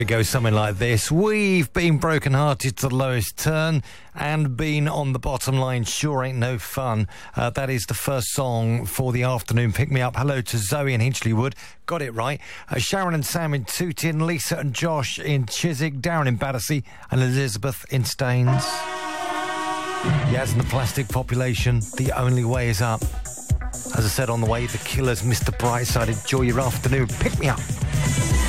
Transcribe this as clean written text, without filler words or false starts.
It goes something like this. We've been broken-hearted to the lowest turn and been on the bottom line. Sure ain't no fun. That is the first song for the afternoon pick-me-up. Hello to Zoe in Hinchley-Wood. Got it right. Sharon and Sam in Tooting, Lisa and Josh in Chiswick, Darren in Battersea and Elizabeth in Staines. Yaz and the Plastic Population, the only way is up. As I said on the way, the Killers, Mr. Brightside. Enjoy your afternoon. Pick me up.